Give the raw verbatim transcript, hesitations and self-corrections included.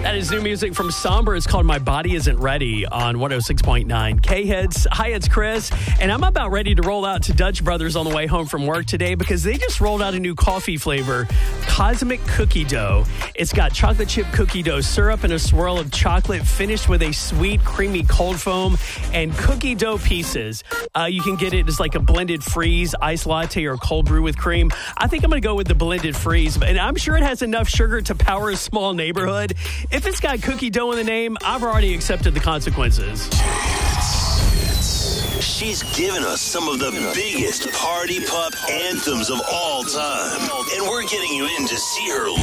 That is new music from Somber. It's called My Body Isn't Ready on one oh six point nine K-Hits. Hi, it's Chris, and I'm about ready to roll out to Dutch Brothers on the way home from work today because they just rolled out a new coffee flavor, Cosmic Cookie Dough. It's got chocolate chip cookie dough syrup and a swirl of chocolate finished with a sweet, creamy cold foam and cookie dough pieces. Uh, you can get it as like a blended freeze, iced latte, or cold brew with cream. I think I'm going to go with the blended freeze, and I'm sure it has enough sugar to power a small neighborhood. If it's got cookie dough in the name, I've already accepted the consequences. She's given us some of the biggest party pup anthems of all time, and we're getting you in to see her